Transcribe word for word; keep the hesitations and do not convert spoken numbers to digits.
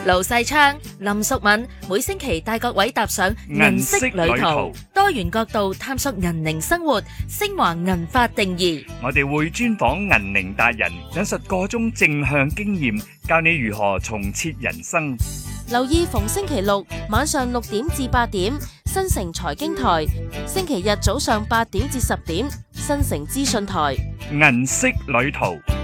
盧世昌、林淑敏每星期帶各位踏上銀色旅途，多元角度探索銀齡生活，升華銀髮定義。 我哋會專訪銀齡達人，引述個中正向經驗，教你如何重設人生。 留意逢星期六晚上六點至八點，新城財經台；星期日早上八點至十點，新城資訊台。 銀色旅途。